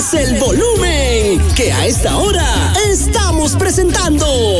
más el volumen, que a esta hora estamos presentando